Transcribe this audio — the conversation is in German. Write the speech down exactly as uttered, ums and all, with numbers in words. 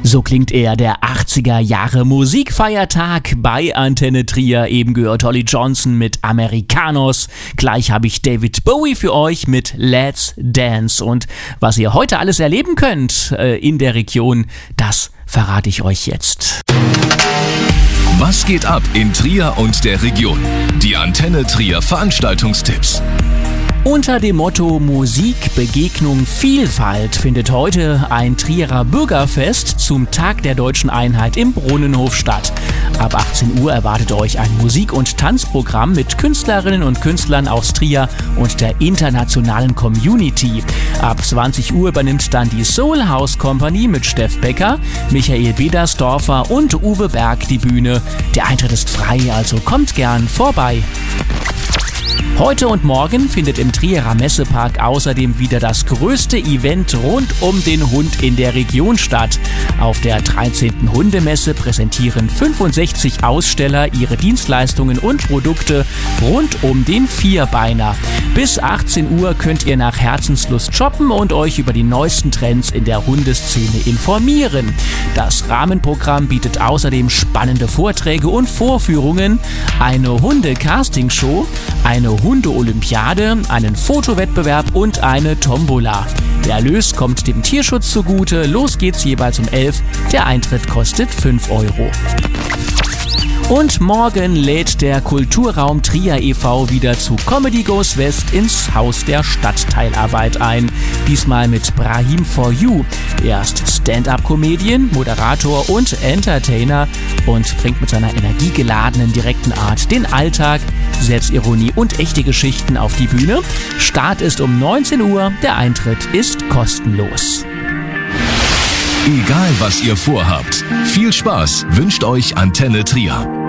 So klingt er, der achtziger Jahre Musikfeiertag bei Antenne Trier. Eben gehört Holly Johnson mit Americanos. Gleich habe ich David Bowie für euch mit Let's Dance. Und was ihr heute alles erleben könnt äh, in der Region, das verrate ich euch jetzt. Was geht ab in Trier und der Region? Die Antenne Trier Veranstaltungstipps. Unter dem Motto Musik, Begegnung, Vielfalt findet heute ein Trierer Bürgerfest zum Tag der Deutschen Einheit im Brunnenhof statt. Ab achtzehn Uhr erwartet euch ein Musik- und Tanzprogramm mit Künstlerinnen und Künstlern aus Trier und der internationalen Community. Ab zwanzig Uhr übernimmt dann die Soul House Company mit Steff Becker, Michael Bedersdorfer und Uwe Berg die Bühne. Der Eintritt ist frei, also kommt gern vorbei. Heute und morgen findet im Trierer Messepark außerdem wieder das größte Event rund um den Hund in der Region statt. Auf der dreizehnten Hundemesse präsentieren fünfundsechzig Aussteller ihre Dienstleistungen und Produkte rund um den Vierbeiner. Bis achtzehn Uhr könnt ihr nach Herzenslust shoppen und euch über die neuesten Trends in der Hundeszene informieren. Das Rahmenprogramm bietet außerdem spannende Vorträge und Vorführungen, eine Hunde-Casting-Show, eine Hunde-Olympiade, einen Fotowettbewerb und eine Tombola. Der Erlös kommt dem Tierschutz zugute. Los geht's jeweils um elf. Der Eintritt kostet fünf Euro. Und morgen lädt der Kulturraum Trier e V wieder zu Comedy Goes West ins Haus der Stadtteilarbeit ein. Diesmal mit Brahim For You. Er ist Stand-up-Comedian, Moderator und Entertainer und bringt mit seiner energiegeladenen, direkten Art den Alltag, Selbstironie und echte Geschichten auf die Bühne. Start ist um neunzehn Uhr. Der Eintritt ist kostenlos. Egal was ihr vorhabt, viel Spaß wünscht euch Antenne Trier.